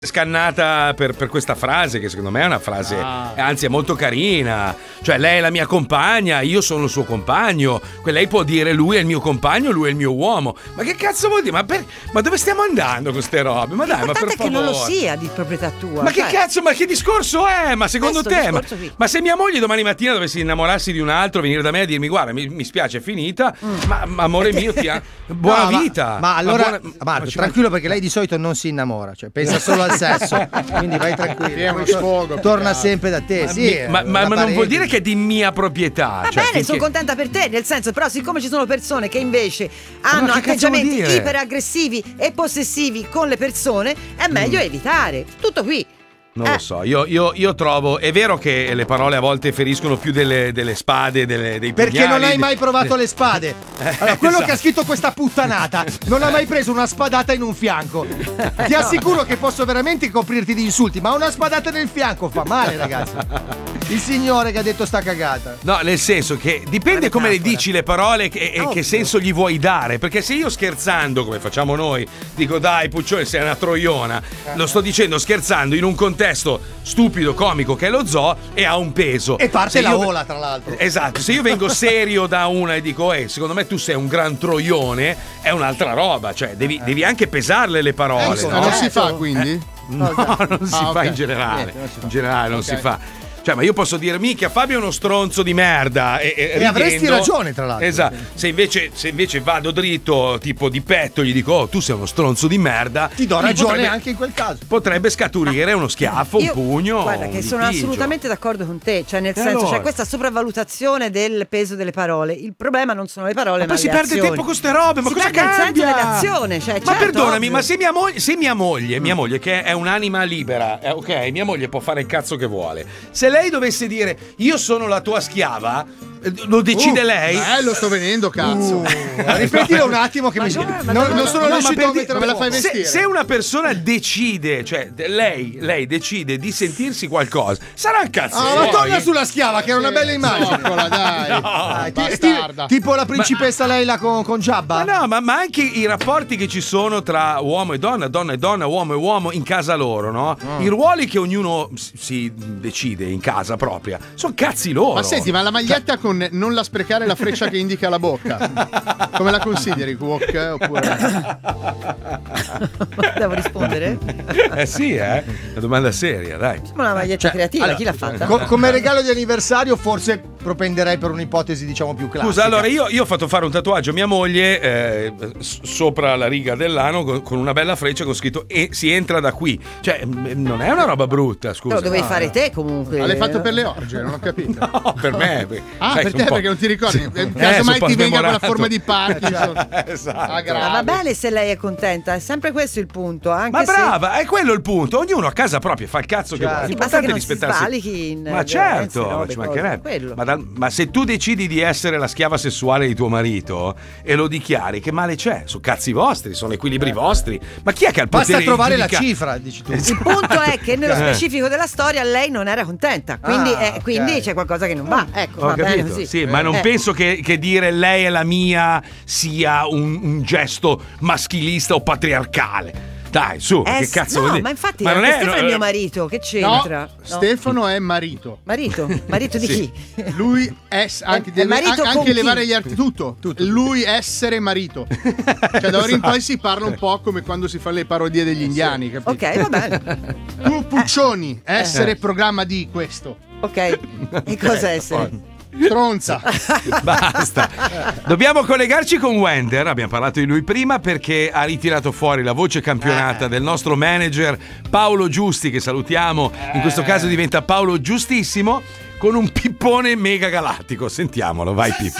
scannata per questa frase, che secondo me è una frase, anzi è molto carina. Cioè, lei è la mia compagna, io sono il suo compagno. Lei può dire lui è il mio compagno, lui è il mio uomo. Ma che cazzo vuol dire? Ma dove stiamo andando con ste robe? Ma dai, ma per favore. L'importante è che non lo sia di proprietà tua. Ma che cazzo, ma che discorso è? Ma secondo te? Ma se mia moglie domani mattina dovesse innamorarsi di un altro, venire da me a dirmi guarda, mi spiace, è finita, ma amore mio, buona vita. Ma allora, Marco, tranquillo, perché lei di solito non si innamora, cioè pensa solo al sesso, quindi vai tranquillo. È uno sfogo. Torna sempre da te, ma non vuol dire che è di mia proprietà. Va bene, sono contenta per te, nel senso, però siccome ci sono persone che invece hanno atteggiamenti iperaggressivi e possessivi con le persone, è meglio evitare. Tutto qui. Non lo so, io trovo, è vero che le parole a volte feriscono più delle spade, dei pugnali. Perché non hai mai provato le spade. Allora, quello che ha scritto questa puttanata non ha mai preso una spadata in un fianco. Ti assicuro che posso veramente coprirti di insulti, ma una spadata nel fianco fa male, ragazzi. Il signore che ha detto sta cagata. No, nel senso che dipende come le dici le parole e che senso gli vuoi dare. Perché se io scherzando, come facciamo noi, dico dai Puccione sei una troiona, lo sto dicendo scherzando in un contesto stupido, comico che è lo zoo e ha un peso. E parte la ola, tra l'altro. Esatto, se io vengo serio da una e dico secondo me tu sei un gran troione, è un'altra roba. Cioè devi anche pesarle le parole. No? Non si fa quindi? No, non si fa in generale. In generale non si fa. Cioè, ma io posso dire, minchia, Fabio è uno stronzo di merda. E avresti ragione, tra l'altro. Esatto. Se invece vado dritto, tipo di petto, gli dico, tu sei uno stronzo di merda. Ti do ragione anche in quel caso. Potrebbe scaturire uno schiaffo, un pugno. Guarda, che sono assolutamente d'accordo con te. Cioè, nel senso, c'è questa sopravvalutazione del peso delle parole. Il problema non sono le parole, ma poi si le perde azioni. tempo con ste robe. Ma si cosa perde cambia? il senso dell'azione. Cioè, ma certo, perdonami, ovvio. ma se mia moglie, che è un'anima libera, ok, mia moglie può fare il cazzo che vuole. Se lei dovesse dire io sono la tua schiava, lo decide lei. Lo sto venendo, cazzo. Ripetilo un attimo che non sono riuscito a mettere, me la fai vestire. Se una persona decide, cioè lei decide di sentirsi qualcosa, sarà il cazzo. Ma torna sulla schiava, che era una bella immagine. Dai. Bastarda. Tipo la principessa Leila con Giabba. Ma anche i rapporti che ci sono tra uomo e donna e donna, uomo e uomo in casa loro, no? I ruoli che ognuno si decide in casa propria sono cazzi loro. Ma senti, ma la maglietta con non la sprecare la freccia che indica la bocca, come la consideri, Wok? Oppure devo rispondere? Sì, una domanda seria, dai. Una maglietta creativa, allora, chi l'ha fatta? Come regalo di anniversario forse propenderei per un'ipotesi diciamo più classica. Scusa, allora io ho fatto fare un tatuaggio a mia moglie sopra la riga dell'ano con una bella freccia con scritto e si entra da qui. Cioè non è una roba brutta, scusa. Lo dovevi fare te comunque. Ma l'hai fatto per le orge, non ho capito. No, per me. Per te perché non ti ricordi? Casomai ti venga con la forma di Parkinson. Esatto. Ma va bene se lei è contenta, è sempre questo il punto. Anche ma brava, è quello il punto. Ognuno a casa propria fa il cazzo che vuole. Basta che non si svalichi in ma certo, ci mancherebbe. Ma se tu decidi di essere la schiava sessuale di tuo marito e lo dichiari, che male c'è? Sono cazzi vostri, sono equilibri vostri. Ma chi è che ha il potere? Basta trovare la cifra, dici tu. Il punto è che nello specifico della storia lei non era contenta, quindi c'è qualcosa che non va. Ecco, va bene così. Sì, ma non penso che dire lei è la mia sia un gesto maschilista o patriarcale. Dai, su, che cazzo vuol dire? Ma infatti Stefano è mio marito, che c'entra? No, Stefano è marito. Marito di chi? Lui è anche levare gli arti tutto. Lui essere marito. Cioè da ora in poi si parla un po' come quando si fa le parodie degli indiani, capito? Ok, va bene. Tu Puccioni, essere programma di questo. Ok. E cosa essere? Stronza. Basta. Dobbiamo collegarci con Wender. Abbiamo parlato di lui prima perché ha ritirato fuori la voce campionata del nostro manager Paolo Giusti, che salutiamo. In questo caso diventa Paolo Giustissimo, con un pippone mega galattico. Sentiamolo, vai Pippo.